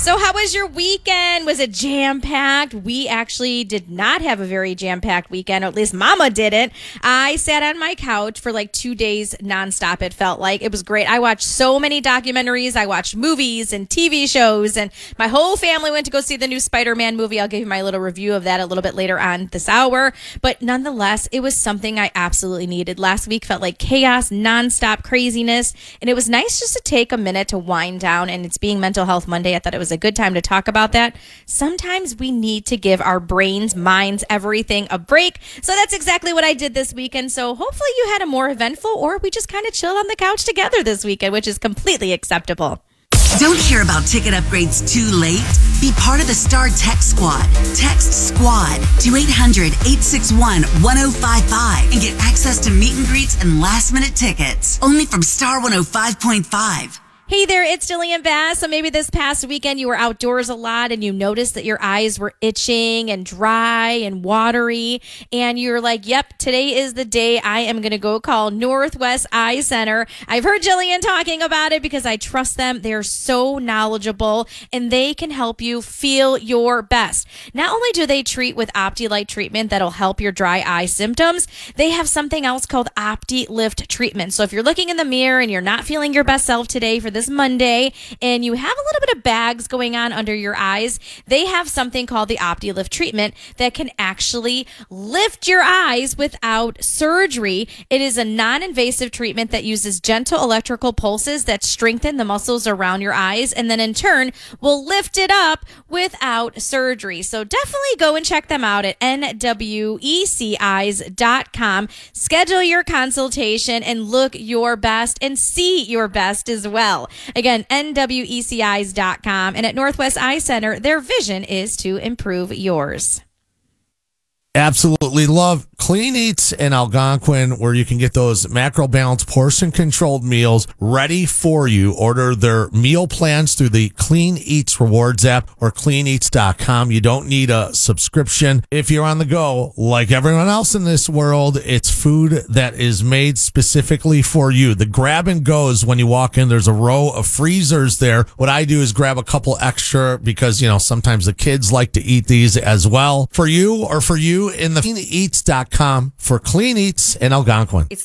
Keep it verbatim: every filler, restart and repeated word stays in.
So how was your weekend? Was it jam-packed? We actually did not have a very jam-packed weekend, or at least Mama didn't. I sat on my couch for like two days nonstop, it felt like. It was great. I watched so many documentaries. I watched movies and T V shows, and my whole family went to go see the new Spider-Man movie. I'll give you my little review of that a little bit later on this hour. But nonetheless, it was something I absolutely needed. Last week felt like chaos, nonstop craziness, and it was nice just to take a minute to wind down, and it's being Mental Health Monday. I thought it was a good time to talk about that. Sometimes we need to give our brains, minds, everything a break. So that's exactly what I did this weekend. So hopefully you had a more eventful, or we just kind of chilled on the couch together this weekend, which is completely acceptable. Don't hear about ticket upgrades too late? Be part of the Star Tech Squad. Text SQUAD to eight hundred, eight six one, one oh five five and get access to meet and greets and last minute tickets. Only from Star one oh five point five. Hey there, it's Jillian Bass. So maybe this past weekend you were outdoors a lot and you noticed that your eyes were itching and dry and watery. And you're like, yep, today is the day I am going to go call Northwest Eye Center. I've heard Jillian talking about it because I trust them. They're so knowledgeable and they can help you feel your best. Not only do they treat with OptiLight treatment that'll help your dry eye symptoms, they have something else called OptiLift treatment. So if you're looking in the mirror and you're not feeling your best self today for this Monday and you have a little bit of bags going on under your eyes, they have something called the OptiLift treatment that can actually lift your eyes without surgery. It is a non-invasive treatment that uses gentle electrical pulses that strengthen the muscles around your eyes and then in turn will lift it up without surgery. So definitely go and check them out at N W E C eyes dot com. Schedule your consultation and look your best and see your best as well. Again, N W E C eyes dot com. And at Northwest Eye Center, their vision is to improve yours. Absolutely love Clean Eats in Algonquin, where you can get those macro balanced portion controlled meals ready for you. Order their meal plans through the Clean Eats Rewards app or clean eats dot com. You don't need a subscription. If you're on the go, like everyone else in this world, it's food that is made specifically for you. The grab and goes when you walk in, there's a row of freezers there. What I do is grab a couple extra because, you know, sometimes the kids like to eat these as well. For you or for you in the clean eats dot com for Clean Eats in Algonquin. It's